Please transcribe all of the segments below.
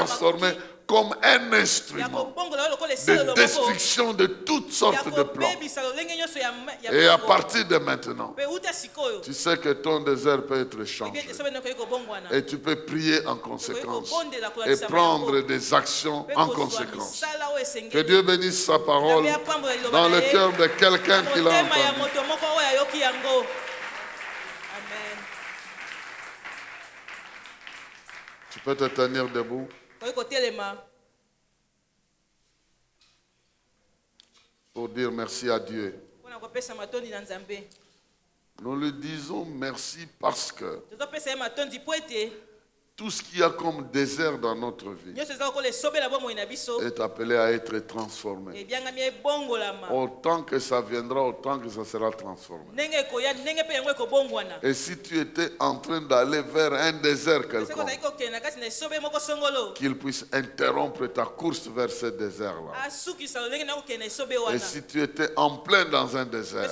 transformé comme un instrument de destruction de toutes sortes de plans. Et à partir de maintenant, tu sais que ton désert peut être changé. Et tu peux prier en conséquence et prendre des actions en conséquence. Que Dieu bénisse sa parole dans le cœur de quelqu'un qui l'a entendu. Tu peux te tenir debout. Pour dire merci à Dieu. Nous lui disons merci parce que tout ce qu'il y a comme désert dans notre vie est appelé à être transformé. Autant que ça viendra, autant que ça sera transformé. Et si tu étais en train d'aller vers un désert quelconque, qu'il puisse interrompre ta course vers ce désert-là. Et si tu étais en plein dans un désert,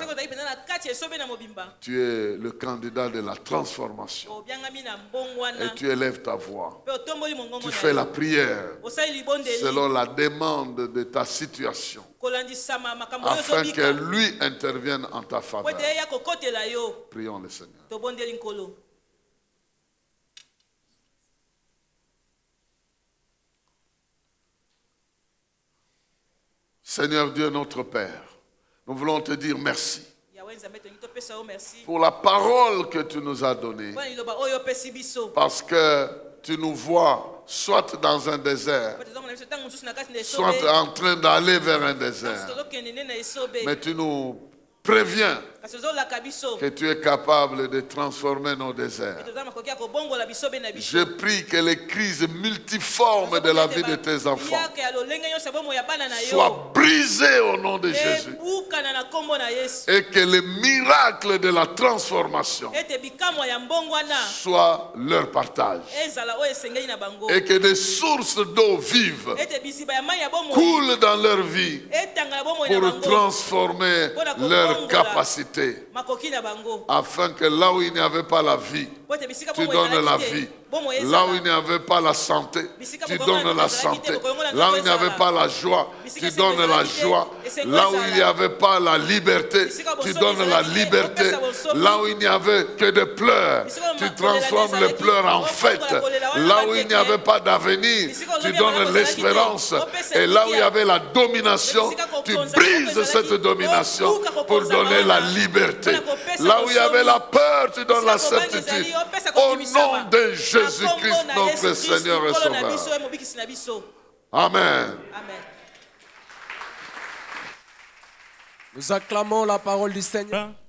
tu es le candidat de la transformation. Et tu élèves ta voix. Tu fais la prière selon la demande de ta situation, afin que lui intervienne en ta faveur. Prions le Seigneur. Seigneur Dieu notre Père, nous voulons te dire merci pour la parole que tu nous as donnée, parce que tu nous vois soit dans un désert, soit en train d'aller vers un désert, mais tu nous préviens que tu es capable de transformer nos déserts. Je prie que les crises multiformes de la vie de tes enfants soient brisées au nom de Jésus, et que les miracles de la transformation soient leur partage, et que des sources d'eau vive coulent dans leur vie pour transformer leur capacité, afin que là où il n'y avait pas la vie, tu donnes la vie. Là où il n'y avait pas la santé, tu donnes la santé. Là où il n'y avait pas la joie, tu donnes la joie. Là où il n'y avait pas la liberté, tu donnes la liberté. Là où il n'y avait que des pleurs, tu transformes les pleurs en fête. Là où il n'y avait pas d'avenir, tu donnes l'espérance. Et là où il y avait la domination, tu brises cette domination pour donner la liberté. Là où il y avait la peur, tu donnes la certitude. Au nom de Jésus-Christ, notre Seigneur et Sauveur. Amen. Nous acclamons la parole du Seigneur.